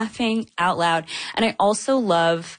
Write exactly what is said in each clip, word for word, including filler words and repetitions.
laughing out loud. And I also love,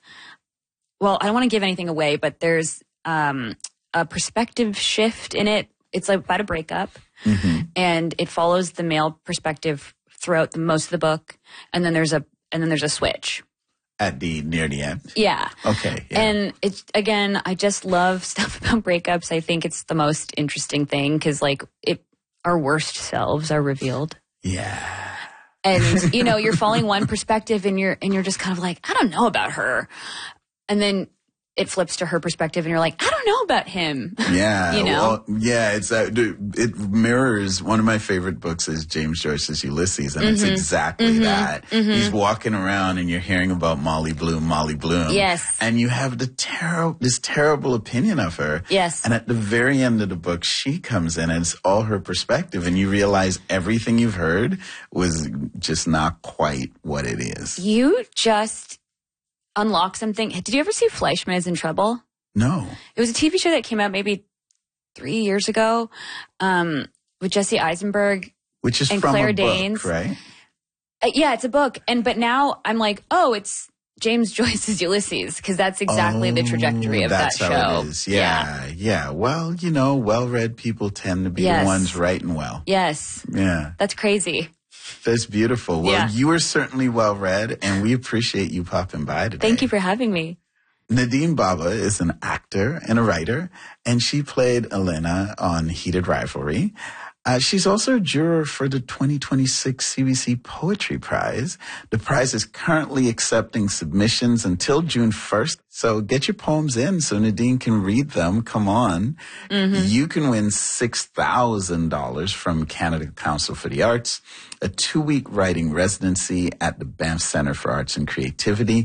well, I don't want to give anything away, but there's um, a perspective shift in it. It's like about a breakup, mm-hmm. and it follows the male perspective throughout the, most of the book. And then there's a and then there's a switch at the near the end. Yeah. Okay. Yeah. And it's again, I just love stuff about breakups. I think it's the most interesting thing because, like, it our worst selves are revealed. Yeah. And, you know, you're following one perspective and you're, and you're just kind of like, I don't know about her. And then it flips to her perspective and you're like, I don't know about him. Yeah. You know? Well, yeah. It's, uh, it mirrors, one of my favorite books is James Joyce's Ulysses. And mm-hmm. it's exactly mm-hmm. that. Mm-hmm. He's walking around and you're hearing about Molly Bloom, Molly Bloom. Yes. And you have the terrible, this terrible opinion of her. Yes. And at the very end of the book, she comes in and it's all her perspective. And you realize everything you've heard was just not quite what it is. You just unlock something. Did you ever see Fleischman is in Trouble? No. It was a T V show that came out maybe three years ago um, with Jesse Eisenberg, which is and from Claire a Danes. book, right? Uh, yeah, it's a book, and but now I'm like, oh, it's James Joyce's Ulysses because that's exactly oh, the trajectory of that show. That's how it is. Yeah, yeah, yeah. Well, you know, well-read people tend to be yes. the ones writing well. Yes. Yeah. That's crazy. That's beautiful. Well, yeah. you are certainly well read, and we appreciate you popping by today. Thank you for having me. Nadine Baba is an actor and a writer, and she played Elena on Heated Rivalry. Uh, she's also a juror for the twenty twenty-six C B C Poetry Prize. The prize is currently accepting submissions until June first. So get your poems in so Nadine can read them. Come on. Mm-hmm. You can win six thousand dollars from Canada Council for the Arts, a two-week writing residency at the Banff Centre for Arts and Creativity,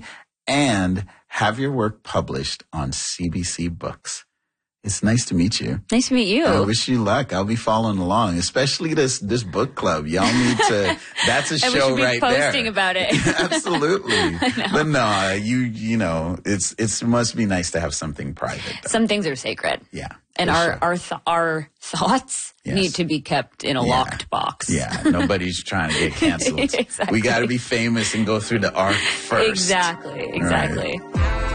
and have your work published on C B C Books. It's nice to meet you. Nice to meet you. I wish you luck. I'll be following along, especially this this book club. Y'all need to. That's a show we should right be there. Posting about it. Absolutely. But no, you you know, it's it's it must be nice to have something private, though. Some things are sacred. Yeah. And our sure. our th- our thoughts yes. need to be kept in a yeah. locked box. Yeah. Nobody's trying to get canceled. Exactly. We got to be famous and go through the arc first. Exactly. Exactly. Right.